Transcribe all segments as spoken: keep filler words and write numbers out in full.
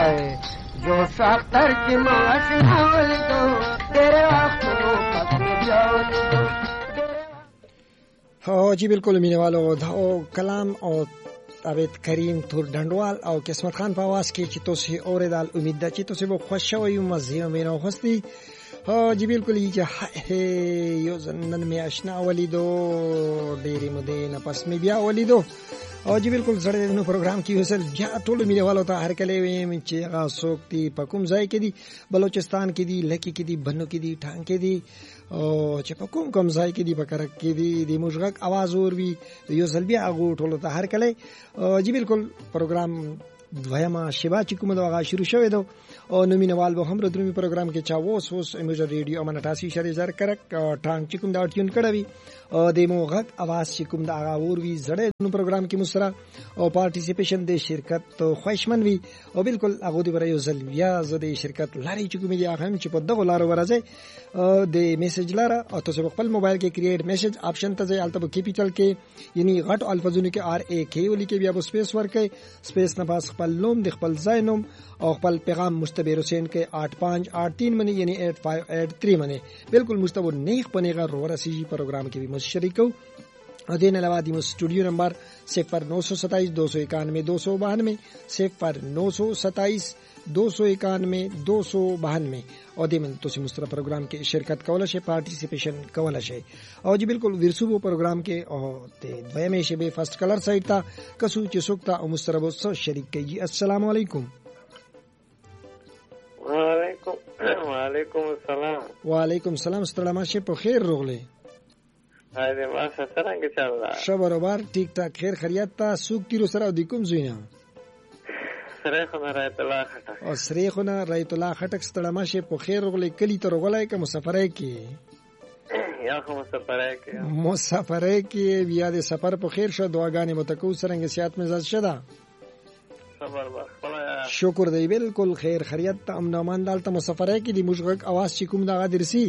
है जो साख्तर की माशना वाली दो तेरे आँखों पक जाओ। हाँ जी बिल्कुल मीने वालों धाओ कलाम और आबिद करीम थोर ढंडवाल और किस्मत खान पावास के चित्तों से और दाल उम्मीद चित्तों से वो खुश हुई मज़े में ना खुशी। हाँ जी बिल्कुल ये है यो जन्नन में अशना वाली दो डेरी मुदे नपस में बिया वाली दो। और जी बिल्कुल सड़े दिन प्रोग्राम की हसल जा टोल मिले वाला था हर कले में चेगा सोक्ति पकुम जाए के दी बलोचिस्तान की दी लकी की दी बन्नू की दी ठांग के दी और चपकुम कम जाए के दी बकरक के दी दी मुजगक आवाज और भी यो सलबिया आगो टोल था हर कले। जी बिल्कुल प्रोग्राम द्वयमा शिवा चिकुम दो आगा शुरू शवे दो और नमी नवाल वो हम रुद्रमी प्रोग्राम के चावो सोस इमेजर रेडियो अमन अठासी शरीजर करक ठांग चिकुम दा ट्यून कड़वी और देमो गक आवाज चिकुम दा आगा और भी जड़े प्रोग्राम की मुसरा और पार्टिसिपेशन दे शिरकत तो ख्वाहिशमंद भी और बिल्कुल आगोदी बरायो जलविया जदे शिरकत लारी चिकुम दी आखम चिपद गो लारो वराजे दे मैसेज लारा और तो सब पल मोबाइल के क्रिएट मैसेज ऑप्शन तजे अल्तब कैपिटल के यानी गट अल्फाजुन के आर ए के ओली के भी अब स्पेस वर्क के स्पेस नपास पल नोम दिखपल जायनोम और पल पैगाम मुस्तबेर हुसैन के आठ पाँच आठ तीन मने यानी एट फाइव एट थ्री मने बिल्कुल मुस्तबो नेक बनेगा रोरा सी प्रोग्राम के भी मुशरिक हो। अधीन अलावा दी स्टूडियो नंबर सिफर नौ सौ सताईस दो सौ इक्यानवे दो सौ बानवे सिफर नौ सौ सताईस दो सौ इक्यानवे दो सौ बानवे और दिमन तो मुस्तरा प्रोग्राम के शिरकत कवलश है पार्टिसिपेशन कवलश है। और जी बिल्कुल विरसुबो प्रोग्राम के और ते द्वयमे शबे फर्स्ट कलर साइड था कसु चिसुकता और मुस्तरबो सो शरीक के जी अस्सलाम वालेकुम। वालेकुम वालेकुम सलाम वालेकुम सलाम सलामा शे по खैर रोगले अरे माशा सरंग चल रहा शबरबार ठीक ठाक खैर खरियत ता सुक तिरो सरा दिकुम जुइना सरेखना रायतला खटक और सरेखना रायतला खटक सलामा शे по खैर रोगले कली तो रोगले का मुसाफर है की या को मुसाफर है की मुसाफर है की बिया दे सफर по खैर शो दुआगाने मतकू सरंग सियात में शदा शुक्र दे बिल्कुल खैर खरियत ता अमन अमान दाल ता मुसाफर है की दी मुशगक आवाज चिकुम दा गादिरसी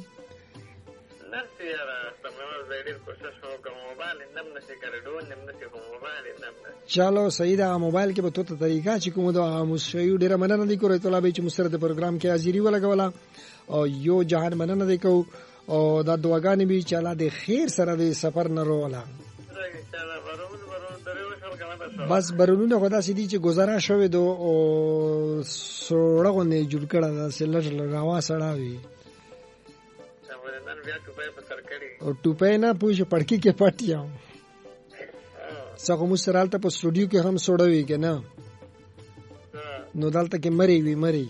नरसी यार तमनो ज़ैदिर कोशिश हो का मोबाइल इंदम नसे करे दो निम नसे को मोबाइल इंदम चलो सही दा मोबाइल के बतो तरीका चिकुम दा मुसयु डेरा मनन दी को तोला बेच मुसरद प्रोग्राम के हाजिरी वाला गवाला और यो जहान मनन दे को और दा दुआगानी भी चला दे खैर सरा दे सफर न रोला बस बरुनु ने खुदा सीधी चे गुजारा शवे दो और सोड़ा ने जुड़ कड़ा दा से लड़ रावा सड़ावी और टुपे ना पूछ पड़की के पटिया सको मुसराल ता स्टूडियो के हम सोड़ावी के ना नो दाल तक मरी हुई मरी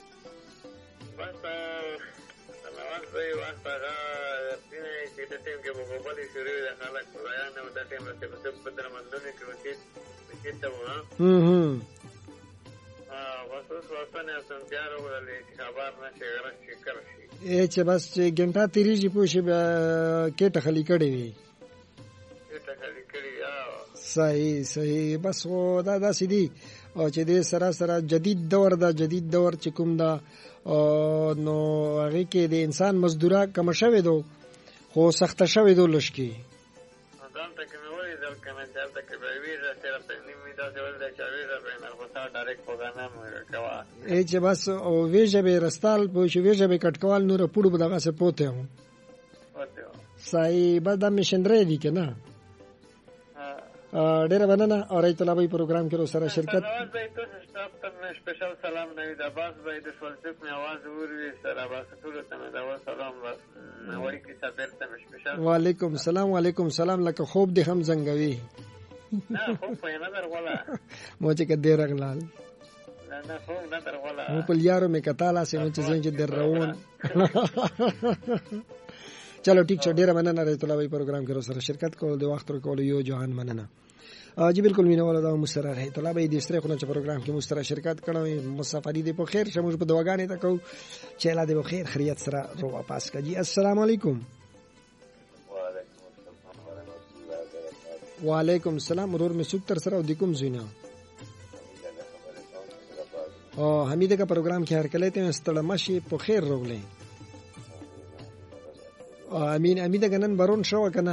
हम्म हम्म ए चे बस चे घंटा तिरी जी पूछे के टखली कड़ी हुई सही सही बस वो दादा सीधी और चे दे सरा सरा जदीद दौर दा जदीद दौर चिकुम दा और नो आगे के दे इंसान मजदूरा कमशवे दो हो सख्त शवे दो लश्की ए चे बस वे जबे रस्ताल पूछ वे जबे कटकवाल नूर पुड़ बदागा से पोते हूँ सही बस दम मिशनरे दी के ना डेरा बनाना और आई तला भाई प्रोग्राम करो सारा शिरकत स्पेशल सलाम नहीं दबास भाई दस वर्षों में आवाज उरी सर आवाज तुरंत में दवा सलाम बस नवरी की सफर से स्पेशल वालेकुम सलाम वालेकुम सलाम लक खूब दे हम जंगवी ना खूब पहना दर वाला मुझे के दे रंगलाल ना ना खूब ना दर वाला वो पल यारों में कताला से मुझे जेंज दे रवोन चलो ठीक है डेरा मनना रहे तला भाई प्रोग्राम करो सर शिरकत को दो वक्त को यो जहान मनना जी बिल्कुल मीना वाला दा मुसरा रहे तला भाई दूसरे कोना प्रोग्राम के मुसरा शिरकत करो मुसाफरी दे खैर शमुज पे दुआगाने तक चला दे खैर खरियत सरा रो वापस का जी अस्सलाम वालेकुम वालेकुम सलाम रोर में सुक्तर सरा दिकुम जुना और हमीदे का प्रोग्राम के हर कलेते हैं स्थल मशी पे खैर रोगले अमीन अमीदा गनन बरोन शो कना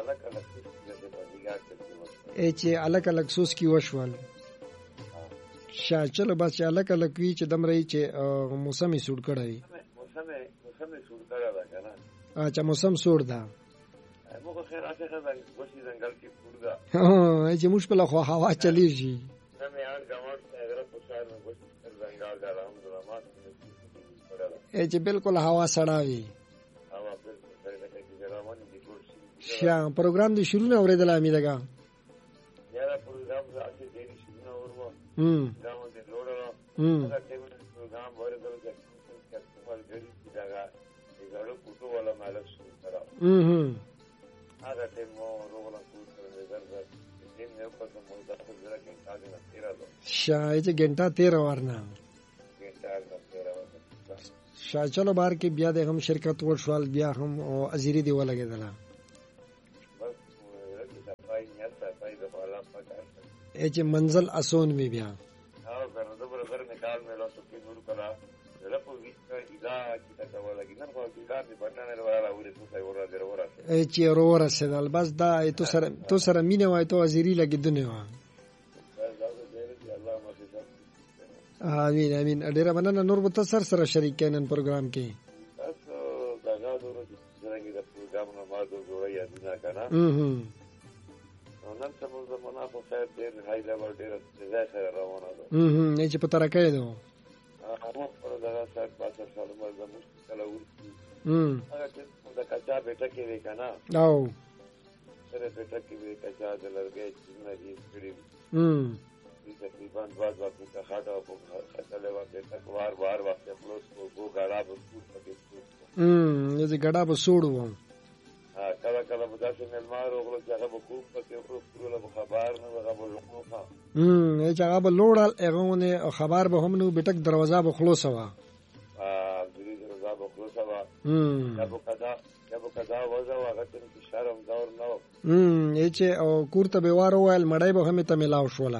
एचे अलग अलग सोच की वशवाल شا چلو بس چې الک الک وی چې دم رہی چې موسم یې سوړ کړی موسم موسم یې سوړ کړی دا کنه اچھا موسم سوړ دا موږ خیر اته خدای وسی ځنګل کې پوردا ها چې موږ په لخوا هوا چلی شي نه مې ان ګماټ اگر په شهر مې وسی ځنګل دا رام درامات ای چې بالکل هوا سړاوي هوا په څنګه کې ګرامن دي ټول شي شا پروګرام دې شروع نه اورېدل امیدګه یاره پروګرام راځي دې شروع نه ورو هم دا مو دې لوړو هم دا پروګرام ورته چې کسټمر ګری دا غاړو پټو ولا مالک شو کرا هم هغه ته مو روغلا کوټ کړل درځه دې نه په کومه دا په ځای کې کاږي نه تیرالو شا چې ګنټه تیر ورنه ګنټه نه تیرالو شا چلو بار کې بیا د هم شرکت ور شوال بیا هم او ازيري دی ولګیدل بس دا پای نه تا پای د بالا پکا ای چې منزل اسون می بیا او کنه د برابر نکال مې له سکه نور کړه رپو ویستا اذا چې تا ولګی نه خو دا په پټنه وراله ورې څه ځای ورا دی ورا ای چې ورور سدل بس دا تو سره تو سره مینه وای تو ازيري لګیدنه و امين امين ډیره مننه نور به تاسو سره شریک کینن پروګرام کې تاسو دا غاډو ورځې د پروګرام نه ما د جوړه یا دنا کنه هم نن څه زمونه په خیر ډیر هاي لیول ډیر ځای سره روانه ده هم نه چې په ترکه ده هغه په دغه سات پاسه سره موږ د مشکل ورته هم هغه چې د کچا بیٹه کې وی کنه او سره بیٹه کې وی کچا د لرګي چې نه دي کړی هم تقریبا بعد وخت کا خاطر او خاطر له وخت تک وار وار وخت پلوس کو کو غاړه په سپورت پکې هم دې غاډه په سوړو ها کله کله په داسې ملمار او غلط ځای په خوب پکې او پرو له خبر نه هغه ولونو ها هم چې هغه لوړل هغه نه خبر به هم نو بیٹک دروازه به خلاص وا ا دې دروازه به خلاص وا هم یا په کدا یا په کدا وځه هغه چې شرم دور نو هم چې او کوړه به واره ویل مړای به هم ته ملاو شولا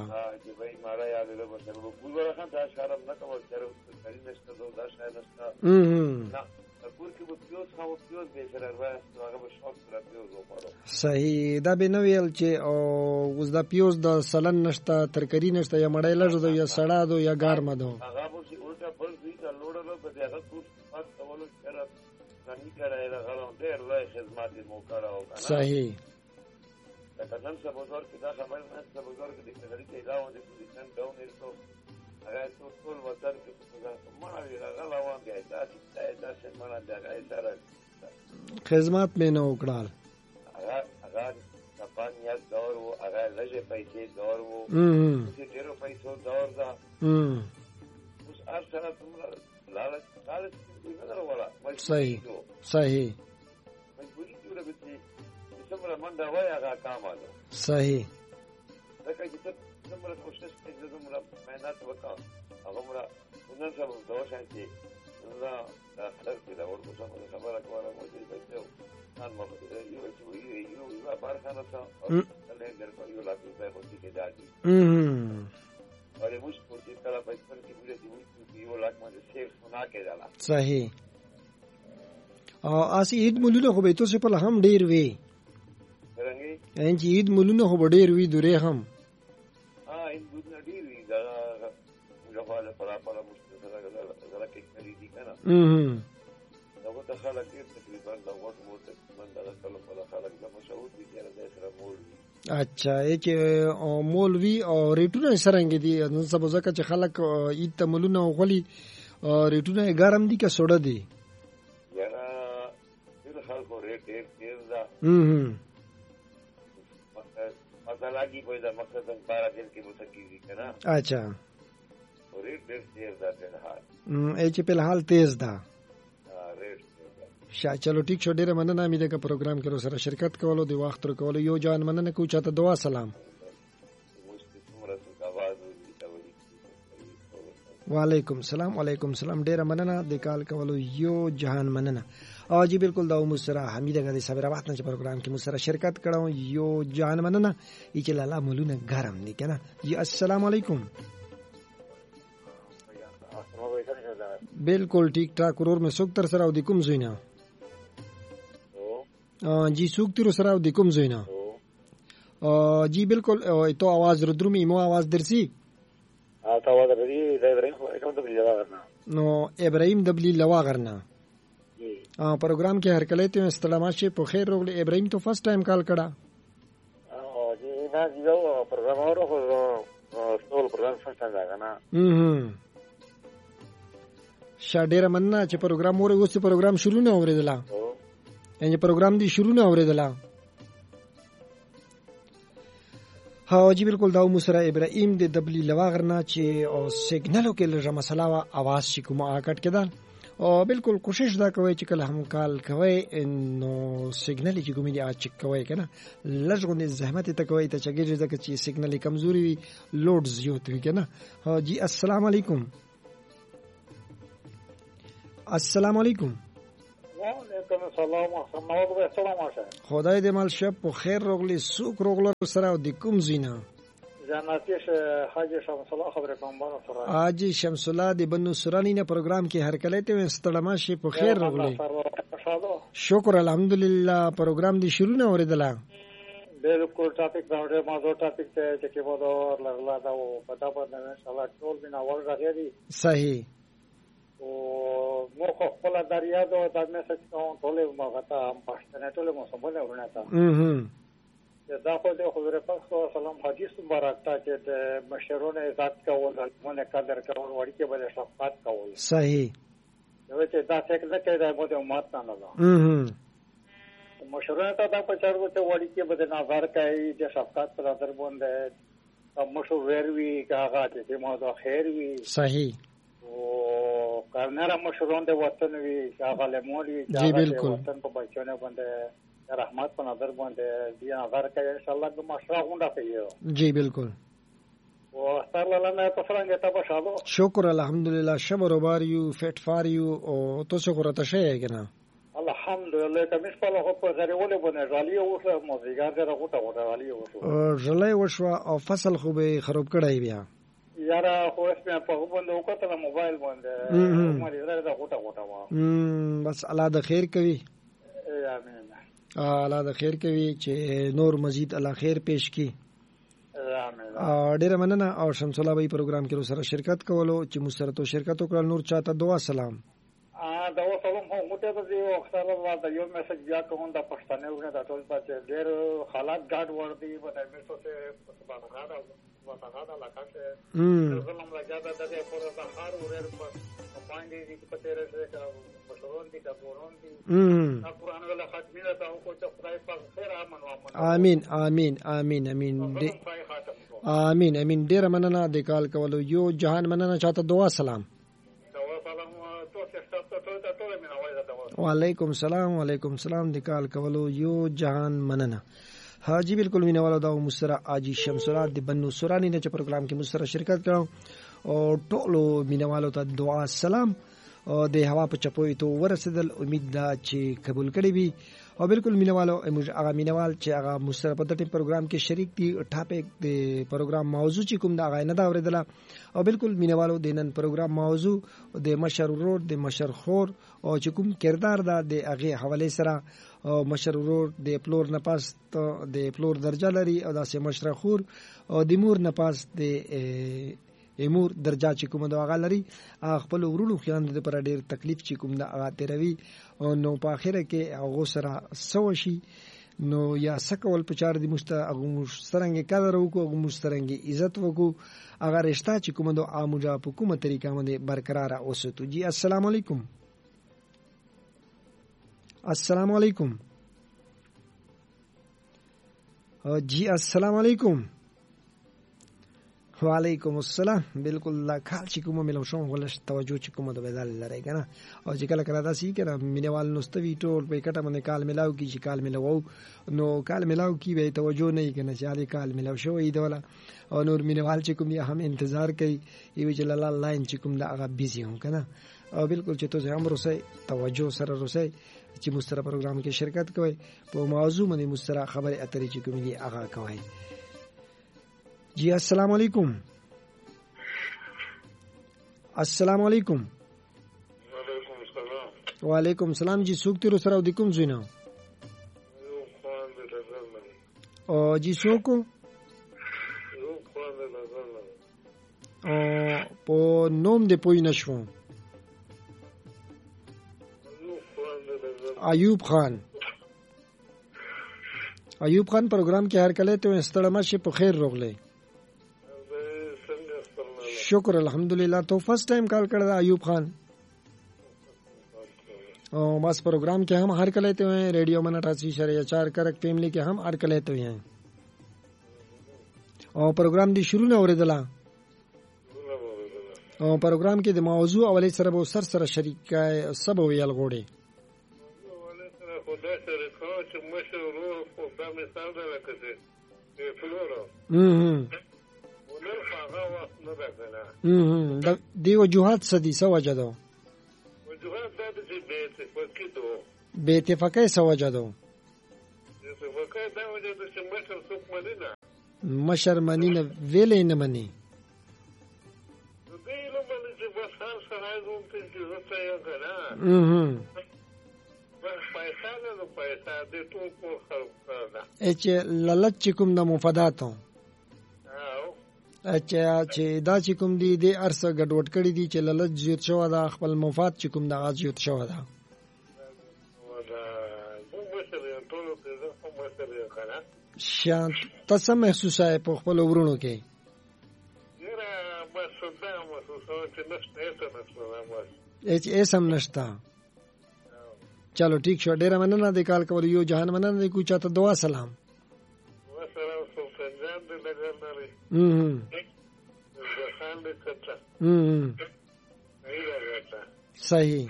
شرم نه کوم چې سړی نشته دا شای نشته هم نه کور کې به پیوز خو پیوز به سره راځي هغه به شاک سره پیوز وپاره صحیح دا به نو ویل چې او اوس دا پیوز د سلن نشته ترکری نشته یا مړای لږ دو یا سړا دو یا ګارم دو هغه به چې الټا بل دوی ته لوړلو په هغه کور پات کولو سره ځاني کړه دا غلون ډېر لوی خدمات مو کړو صحیح دا نن څه بزرګ کې دا خبر نه څه بزرګ دي چې لري چې دا و دې پوزیشن ډاون ایرته هغه ټول وطن کې څنګه ما وی راغلا و بیا دا چې دا څه مړه دا سره خدمات مې نه وکړال هغه هغه په نیت دور وو هغه لږه پیسې دور وو چې ډیرو پیسو دور دا اوس ارسنه تمره لالچ لالچ نه ولا صحیح صحیح مجبوری جوړه به چې څومره منډه وای هغه کاماله صحیح دا چې څومره کوشش کوي څومره مهنت وکړه هغه مړه نن څه دوه شانتي نو دا خپل کې دا ورته څه خبره کوله مو دې پېژو نن مو دې یو چې وی یو یو بار خانه څه او له در په یو لا په پوتې کې دادي هم اورې موږ په دې کله په څن کې بل دې وې یو لاک باندې سیف سنا کې دالا صحیح او اسی عید مولونه خو به تاسو په هم ډیر وی څنګه ان چې عید مولونه خو ډیر وی دوره هم ها عید مولونه ډیر وی دا غواړم پر خپل مشکل سره غلا کې کړی دي کنه هم دا وته خلک یې تقریبا دا وخت مو ته من دا کله په خلک د مشهور دي چې دا سره مول اچھا ای چې مولوی او ریټونه سرنګ دي نن سبا ځکه چې خلک عید ته مولونه غولي ریټونه ګرم دي که سوړه دي یاره ډېر خلکو ریټ ډېر ډېر دا هم مثلا کی کوئی دا مقصد بارہ دن کې متکی دي کنه اچھا ریټ ډېر ډېر دا په حال ای چې په حال تیز ده ریټ شا چلو ټیک شو ډیره مننه امید ده په پروګرام کې سره شرکت کولو دی وخت تر کولو یو جان مننه کو چاته دعا سلام وعلیکم السلام وعلیکم السلام ډیره مننه د کال کولو یو جهان مننه او جی بالکل دا مو سره حمیده غدي صبر وخت نه پروګرام کې مو سره شرکت کړو یو جهان مننه چې لاله مولونه ګرم دي کنه جی السلام علیکم بالکل ٹھیک ٹھاک ورور میں سوک تر سره او د کوم زوینا جی سوک تر سره او د کوم زوینا جی بالکل تو आवाज ردرمی مو आवाज درسی ها تا و درې د ابراهیم کوم د بلی لواغرنا نو ابراهیم دبلی لواغرنا جی ا پروګرام کې هر کله ته استلامات شي په خیر روغله ابراهیم تو فرست ټایم کال کړه او جی نه یو پروګرام اورو ټول پروګرام فرست ټایم دا نه هم شاډیر مننه چې پروګرام وره اوس پروګرام شروع نه اوریدلا یعنی پروګرام دی شروع نه اوریدلا ها جی بالکل دا مسره ابراهیم د دبلی لواغرنا چې او سیګنالو کې لږه مسله وا आवाज شي کوم اکټ کېدل او بالکل کوشش دا کوي چې کله هم کال کوي نو سیګنال چې کومې دی اچ کوي کنه لږغه زحمت ته کوي ته چګیږي ځکه چې سیګنال کمزوري وي لوډ زیات وي کنه ها جی السلام علیکم السلام علیکم وعلیکم السلام ورحمۃ اللہ وبرکاتہ. خدای دې مال شپ په خیر روغلی سوک روغلو سره او د کوم زینا جناتیش حاجی شمس الله خبره کوم بانو سره حاجی شمس الله د بنو سورانی نه پروګرام کې هر کله ته استلما شي په خیر روغلی شکر الحمدلله پروګرام دی شروع نه اوریدلا بالکل ټاپک راوړې موضوع ټاپک ته چې کې وو لغلا دا او پتا باندې ان شاء الله ټول بنا ور راغلي صحیح او مو خپل دریا دا د میسج کوم ټول ما غتا هم پښتنه ټول مو سمبل ورنه تا هم دا خو د حضور پاک صلی الله علیه وسلم حدیث مبارک ته چې د مشرونو عزت کول مونږه قدر کول وړي کې بل شفقت کول صحیح نو چې دا څنګه نه کوي د مو د امت نه نه هم مشرونو ته دا په چارو ته وړي کې بل نظر کوي د شفقت پر اثر باندې مشور وروي هغه چې مو د خیر وي صحیح او کارنره مشرون د وطن وي هغه له مولي جی بالکل وطن په بچونه باندې رحمت په نظر باندې دی نظر کوي ان شاء الله د مشرا غونډه کوي جی بالکل او استر لاله په څنګه ته بشالو شکر الحمدلله شبر وبار یو فټ فار یو او تاسو غوړه ته شي کنه الحمدلله کمیش په لغه په غریوله باندې غالي او موزیګار دغه غوټه غوټه غالي او ژلې وشو او فصل خو به خراب کړای بیا یاره خو اسمه په باندې وکړه موبایل باندې مې زړه غوټه غوټه وا ام بس الله د خیر کوي امين الله د خیر کوي چې نور مزید الله خیر پیش کی امين ډیر مننه او شمس الله بھائی پروګرام کې سره شرکت کولو چې مسرتو شرکت وکړ نور چاته دعا سلام ا دا وسلام هم موټه د یو وختاله الله د یو میسج بیا کوم د پښتنه ورنه د ټول پاتې ډیر حالات ګډ ور دي په دې مې څه په سبا غاډه وطاغاده لکه ام زلم راځه د دې پر د هر ورر په باندې دې په تیر سره مشرون دي کبورون دي ام قرآن ولا ختمه ته او کو ته خدای پاک خیر امن و امن امين امين امين امين امين امين ډیر مننه د کال کولو یو جهان مننه چاته دعا سلام دعا سلام تو څه ستاسو ته ټول مې نوای دا وعلیکم السلام وعلیکم السلام د کال کولو یو جهان مننه حاجی بالکل مینواله دا مسره اجي شمس الله د بنو سورانی نه چې پروګرام کې مسره شرکت کړو او ټولو مینوالو ته دعا سلام او د هوا په چپوي ته ورسېدل امید دا چې قبول کړي وي او بالکل مینوالو هغه مینوال چې هغه مسره په دې پروګرام کې شریک دي ټاپک د پروګرام موضوع چې کوم دا غای نه دا اوریدله او بالکل مینوالو د نن پروګرام موضوع د مشر ورور د مشر خور او چې کوم کردار دا د هغه حواله سره او مشر ورور د پلور نه پاس د پلور درجه لري او داسې مشر خور او د مور نه پاس د امور درجه چې کوم دا غا لري خپل ورونو خیان د پر ډیر تکلیف چې کوم دا غا تیروي او نو په اخره کې هغه سره سو شي نو یا سکول په چار دي مست هغه مسترنګ قدر وکړو هغه مسترنګ عزت وکړو هغه رشتہ چې کوم دا اموجا په کومه طریقه باندې برقرار اوسه جی السلام علیکم السلام علیکم جی السلام علیکم وعلیکم السلام بالکل لا کال چې کومه ملو شوم ولش توجه چې کومه د بدل لري کنه او چې کله کله داسي کنه مینوال نوستوي ټول په کټه باندې کال ملاو کی چې کال ملاو نو کال ملاو کی به توجه نه کنه چې علي کال ملاو شو ای دوله او نور مینوال چې کوم یا هم انتظار کوي ایو چې لاله لاین چې کوم دا هغه بيزي هم کنه او بالکل چې تاسو هم روسي توجه سره روسي چې مستره پروګرام کې شرکت کوي په موضوع باندې مستره خبره اترې چې کوم دی هغه کوي جی السلام علیکم السلام علیکم وعلیکم السلام وعلیکم السلام جی څوک تیر سره د کوم زینو او جی څوک او په نوم دې پوی نشو. ایوب خان. ایوب خان پروګرام کې هر کله ته ستړی مشه په خیر روغله. شکر الحمدلله. تو فرست ټایم کال کړه ایوب خان. او ماس پروګرام کې هم هر کله ته ریډیو من اٹھاسی اشاریہ چار کرک فیملی کې هم هر کله ته ہیں. او پروګرام دی شروع نه اوریدلا. او پروګرام کې د موضوع اولې سره به سر سره شریکای سبو ویل غوړي. خدا سره کوچ مشورو په دمه ساده راکته. فلورو. هم. ولر هغه وخت نه راغله. هم. دی وجوهات سدي سوجدو. وجوهات د دې به اتفاقی دو. به اتفاقی سوجدو. اتفاقی دا وجه چې مشر څوک مدینه. مشر منی نه ویلې نه منی. دې له باندې چې بس هر سره زوم ته چې زته یې کنه. هم. پیسې نه پیسې دې ټول په خرڅ کړه. اچ لالچ کوم د مفاداتو. او اچھا چې دا چې کوم دی د ارسه ګډوډ کړی دی چې لالچ زیات شو دا خپل مفاد چې کوم د غاز زیات شو دا. شان تاسو محسوسه په خپل ورونو کې؟ یره بس دا محسوسه چې نشته هیڅ اسم نشته. چلو ٹھیک شو. ډیره مننه د کال کول. یو جهان مننه د کوچا ته دعا سلام. وسلام سلطان جان دې لګناري. هم. ځان دې کټه. هم. صحیح.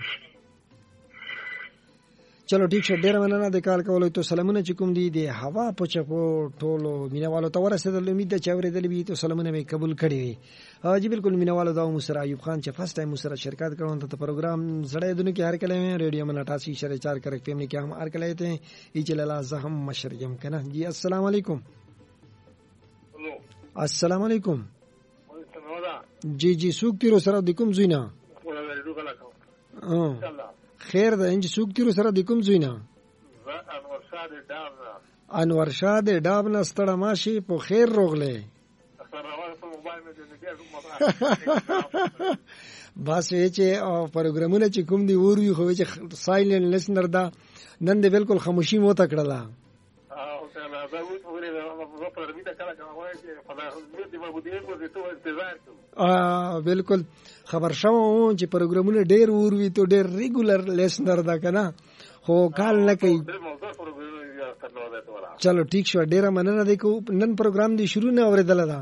چلو ٹھیک شو. ډیره مننه د کال کول. ته سلامونه چې کوم دي د هوا په چپو ټولو مینوالو ته ورسېدل. امید ده چې اورېدل وي. ته سلامونه مې قبول کړي وي. جی بالکل مینوالو دا مسر ایوب خان چې فرست ټایم مسر شرکت کړون ته پروګرام زړې دنو کې هر کله ریډیو من اٹھاسی اشاریہ چار کرک فیملی کې هم هر کله ته ایجللا زهم مشریم کنه. جی السلام علیکم. السلام علیکم. جی جی سوق تیرو سره د کوم زینا؟ خیر ده. انج سوق تیرو سره د کوم زینا؟ انور شاه د ډابنا. انور شاه د ډابنا ستړه ماشي په خیر روغله. بس وی چې پروګرامونه چې کوم دی وروي خو چې سایلنت لسنر دا نن دې بالکل خاموشي مو تکړه. او کنه دا و پورې دا په رمي دا کله کوم وایي چې په دې په دې په دې ته انتظار کوم. ا بالکل خبر شوم چې پروګرامونه ډېر وروي ته ډېر ریګولر لسنر دا کنه خو کال نه کوي. چلو ٹھیک شو. ډیره مننه دی کو نن پروګرام دی شروع نه اوریدل دا.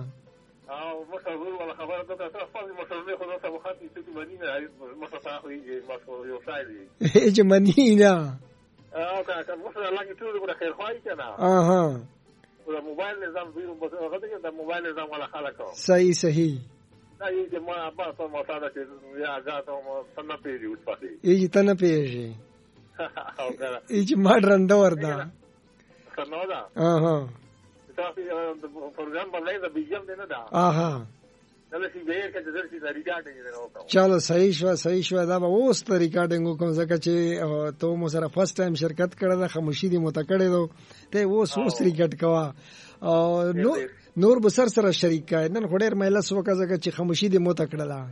هیڅ منی نه. او کنه مثلا لکه ټول د خیر خوای کنه. اها. د موبایل نظام ویرو په هغه کې د موبایل نظام ولا خلکو. صحیح صحیح. دا یې چې ما په تاسو ماته چې یا غاټو مو څنګه پیږي اوس پاتې. یې ته نه پیږي. او کنه. یې ماډرن دور دا. څنګه دا؟ اها. تاسو د پروګرام باندې د بیجم نه دا. اها. چلو صحیح شو صحیح شو. دا به اوس ته ریکارډینګ کوم ځکه چې ته مو سره فرست ټایم شرکت کړه دا خاموشي دې متکړه دو ته اوس اوس ریکارډ کوا. او نور به سر سره شریک کای نن خډیر مېله سو کا ځکه چې خاموشي دې متکړه لا.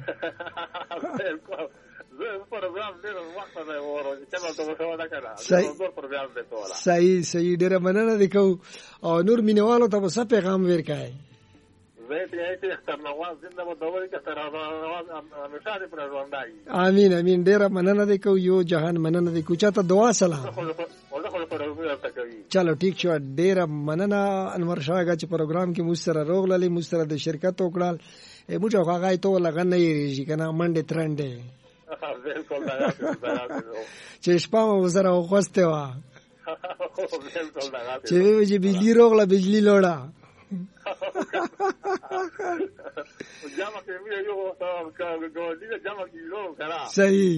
صحیح صحیح. ډیره مننه دی کو. او نور مینوالو ته څه پیغام ورکای؟ امین امین. ډیره مننه دی کو. یو جهان مننه دی کو. چاته دعا سلام. چلو ټیک شو. ډیره مننه انور شاه چې پروګرام کې مستر روغللی مستر د شرکت وکړل. موږ هغه ته لګن نه یریږي کنه منډه ترنده. چې شپه مو سره وخسته وا. چې وی بجلی روغله بجلی لوړه. صحیح.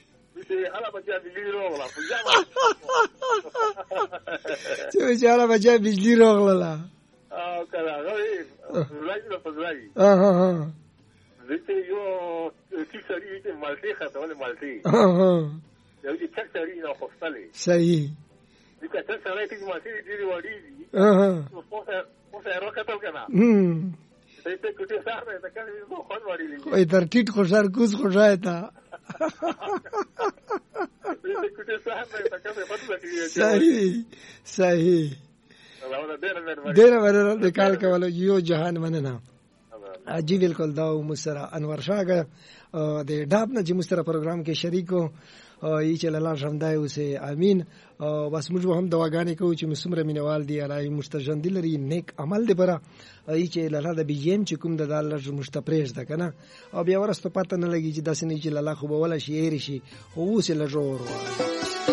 چې بیچاره بچا بجلی روغله. او کنه غوي راځي په ځای. اها ها. دته یو چې سړی چې مالټي خاطرونه مالټي. اها. یو چې څک سړی نه خوستلې. صحیح. دته څک سړی چې مالټي ډیری وړي دي. اها. اوسه اوسه راکټل کنه. هم. ته کوټه سره ته کله یو خو وړي وای تر ټیټ خوشار کوز خوشای تا کوټه سره ته کله پټ وړي صحیح صحیح ډیر ورته د کال کولو یو جهان مننه جی بالکل دا مسره انور شاګه د ډاپ نه چې مسره پروګرام کې شریکو ای چې لاله شمدای اوسه امين بس موږ هم دواګانې کوو چې مسمره مینوال دی الای مستجند لري نیک عمل دی برا ای چې لاله د بیم چې کوم د دالر مستپریش ده کنه او بیا ورسته پته نه لګي چې داسې نه چې لاله خو به ولا شي هری شي او اوسه لجور